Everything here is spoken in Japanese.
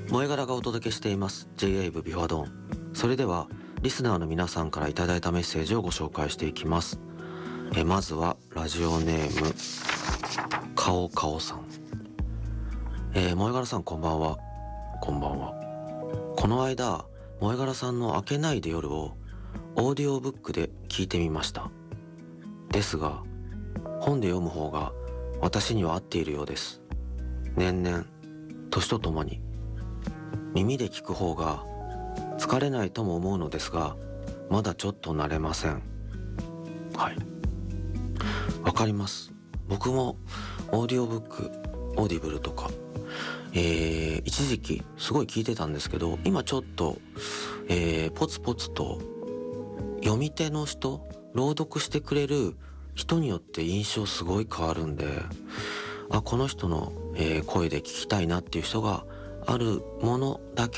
萌え柄がお届けしています J-Wave ビフォードン。それではリスナーの皆さんからいただいたメッセージをご紹介していきます。まずはラジオネームかおかおさん。萌え柄さんこんばんは。こんばんは。この間萌え柄さんの明けないで夜をオーディオブックで聞いてみました。ですが本で読む方が私には合っているようです。年々年とともに耳で聞く方が疲れないとも思うのですが、まだちょっと慣れません。はい、わかります。僕もオーディオブック、オーディブルとか、一時期すごい聞いてたんですけど、今ちょっと、ポツポツと読み手の人、朗読してくれる人によって印象すごい変わるんで、この人の、声で聞きたいなっていう人があるものだけ